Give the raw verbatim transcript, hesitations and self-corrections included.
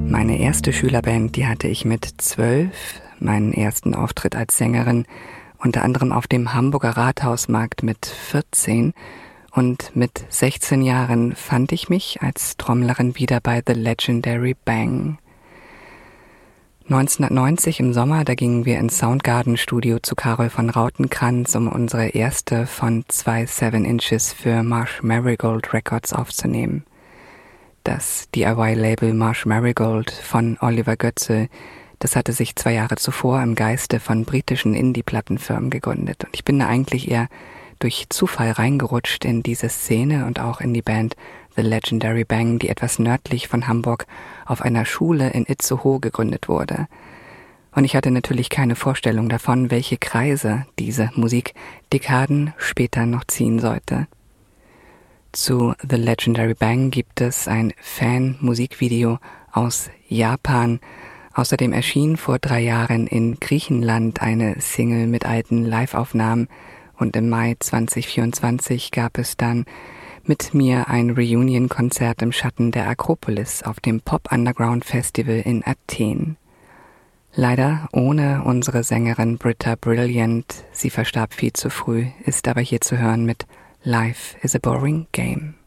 Meine erste Schülerband, die hatte ich mit zwölf, meinen ersten Auftritt als Sängerin, unter anderem auf dem Hamburger Rathausmarkt mit vierzehn, und mit sechzehn Jahren fand ich mich als Trommlerin wieder bei The Legendary Bang. neunzehnhundertneunzig im Sommer, da gingen wir ins Soundgarden-Studio zu Carol von Rautenkranz, um unsere erste von zwei Seven Inches für Marsh Marigold Records aufzunehmen. Das D I Y-Label Marsh Marigold von Oliver Götze, das hatte sich zwei Jahre zuvor im Geiste von britischen Indie-Plattenfirmen gegründet. Und ich bin da eigentlich eher durch Zufall reingerutscht in diese Szene und auch in die Band The Legendary Bang, die etwas nördlich von Hamburg auf einer Schule in Itzehoe gegründet wurde. Und ich hatte natürlich keine Vorstellung davon, welche Kreise diese Musik Dekaden später noch ziehen sollte. Zu The Legendary Bang gibt es ein Fan-Musikvideo aus Japan. Außerdem erschien vor drei Jahren in Griechenland eine Single mit alten Live-Aufnahmen, und im Mai zwanzig vierundzwanzig gab es dann mit mir ein Reunion-Konzert im Schatten der Akropolis auf dem Pop-Underground-Festival in Athen. Leider ohne unsere Sängerin Britta Brilliant. Sie verstarb viel zu früh, ist aber hier zu hören mit Life is a Boring Game.